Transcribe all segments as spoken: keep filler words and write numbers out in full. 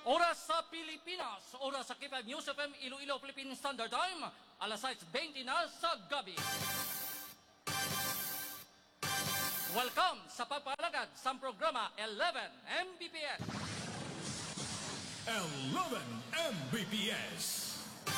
Oras sa Pilipinas, oras sa K five News F M Iloilo Philippine Standard Time, alas sais twenty na sa gabi. Welcome sa pagpalagad sa programa eleven M B P S. eleven M B P S.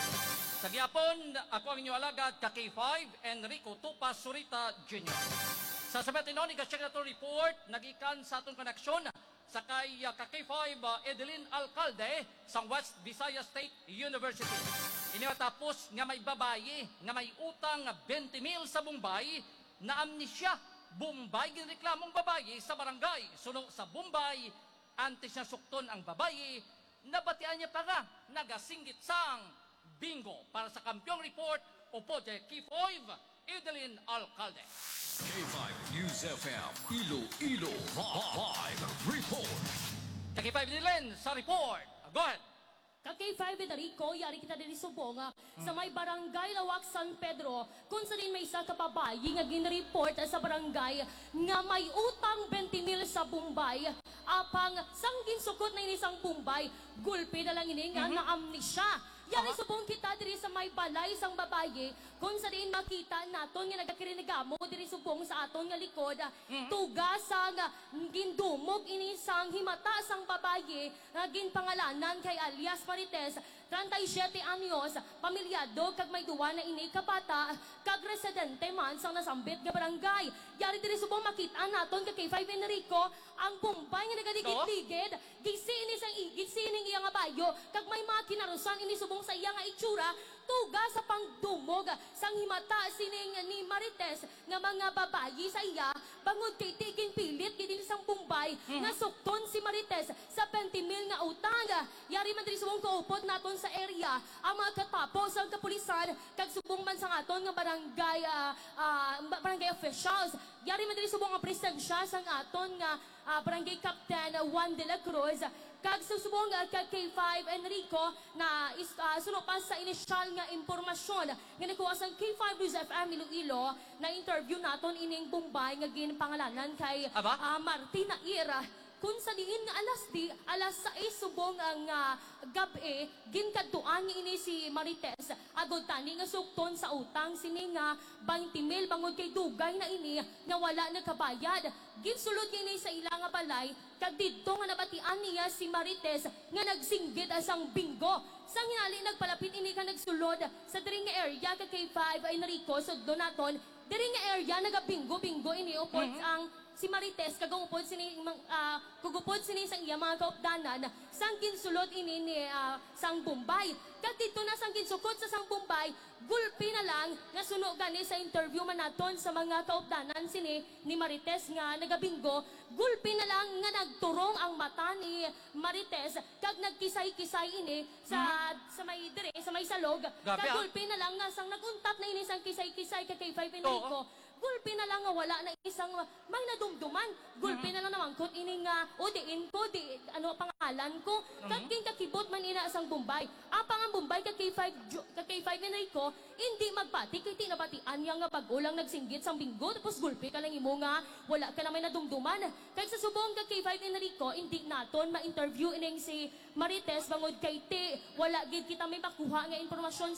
Sa gihapon, ako ang inyong alagad ka K five, Enrico Tupas Surita Junior Sa sabatin nun, ika-check na ito report, nagikan sa atong koneksyon sa kay uh, ka K five uh, Edeline Alcalde sa West Visayas State University. Iniwatapos nga may babayi, nga may utang twenty mil sa Bombay, na amnisya. Bombay, ginreklamong babayi sa barangay. Suno sa Bombay, antes na sukton ang babayi, nabatian niya pa nga, nagasinggit sang bingo. Para sa Kampiong Report, upo kay K five Edeline Alcalde. K five News F M Iloilo Live Report. K five Edeline sa report. Go ahead. Ka K five Enrico, yari kita din subong hmm. sa may barangay Lawak San Pedro, kung sa din may isa ka babayi nga ginreport sa barangay nga may utang twenty mil sa Bombay. Apang sang ginsukot na ini sang Bombay, gulpi na lang ini nga mm-hmm. na amnisya. Yari subong kita diri sa may balay sang babayi, kung sa din makita naton nga nagkakirinigamo diri subong sa aton nga likod, mm-hmm. tugasang gindumog ini sang himata sang babayi nga ginpangalanan kay alias Marites, thirty-seven anyos, pamilyado kag may duwa na ini kabata, kag residente man sang nasambit nga barangay. Yari diri subong makita naton kay K five Enrico ang Bombay nga nagadigid-ligid, gisini sang igisining iya nga bayo, kag may mga kinarusan ini subong sa iya nga itsura, tuga sa pangdumog sang himata sining ni Marites nga mga babayi sa iya, bangod kay tiging pilit kini sang Bombay hmm. nga sukton si Marites sa twenty mil nga utang. Yari man diri subong kaupot naton sa area ang mga katapos ang kapulisan kag subong man sang aton nga barangay uh, uh, barangay officials. Yari man diri subong nga presensya sang aton nga uh, barangay Captain Juan de la Cruz kag susubong uh, kag K five Enrico na is, uh, suno pa sa inisyal nga impormasyon nga nakuha sang K five News F M Iloilo na interview naton ining Bombay nga ginpangalanan kay uh, Martina Ira. Kung sa diin nga alas di, alas sais subong ang uh, gabi, ginkadtuan ni ini si Marites, agod tani nga sukton sa utang sini nga twenty mil bangod kay dugay na ini nga wala nakabayad. Ginsulod ini sa ilang nga balay, kag didto nga nabatian niya si Marites nga nagsinggit asang bingo. Sang hinali nagpalapit ini ka nagsulod sa diri nga area kay K five Enrico sudlo naton, diri nga area nagabingo-bingo ini upod mm-hmm. ang si Marites kagupod sini uh, kugupod sini sang iya mga kaupdanan sang ginsulod ini ni uh, sang Bombay. Kag dito na sang ginsukot sa sang Bombay, gulpi na lang nga suno gani sa interview man naton sa mga kaupdanan sini ni Marites nga nagabingo, gulpi na lang nga nagturong ang mata ni Marites kag nagkisay-kisay ini sa hmm. sa may dire sa may salog. Kag gulpi na lang nga sang naguntat na ini sang kisay-kisay kay K five Enrico. Gulpi na lang nga wala na isang may nadumduman. Gulpi mm-hmm. na lang naman kung ini nga o diin ko, di, ano pangalan ko. Mm-hmm. Kagking kakibot man ina asang Bombay. Apang ang Bombay ka K five, ka K five Enrico, hindi magpati kay tinabatian yang nga pag-ulang nagsinggit sang binggo. Tapos gulpi ka lang imo nga wala ka na may nadumduman. Kaya sa subong ka K five Enrico, hindi naton ma-interview ining si Marites bangod kay ti. Wala gid kita may makuha nga impormasyon